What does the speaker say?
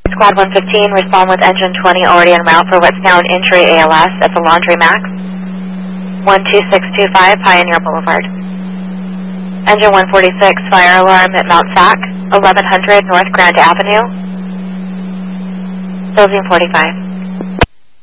Squad 115, respond with engine 20 already en route for what's now an injury ALS at the Laundry Max. 12625 Pioneer Boulevard. Engine 146, fire alarm at Mount Sac, 1100 North Grand Avenue. Building 45.